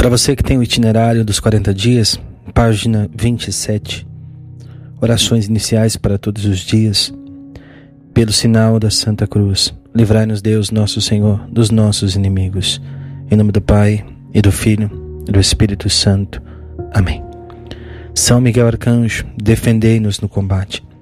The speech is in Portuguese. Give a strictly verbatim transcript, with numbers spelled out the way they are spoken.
Para você que tem o itinerário dos quarenta dias, página vinte e sete, orações iniciais para todos os dias. Pelo sinal da Santa Cruz, livrai-nos Deus nosso Senhor dos nossos inimigos. Em nome do Pai, e do Filho, e do Espírito Santo. Amém. São Miguel Arcanjo, defendei-nos no combate.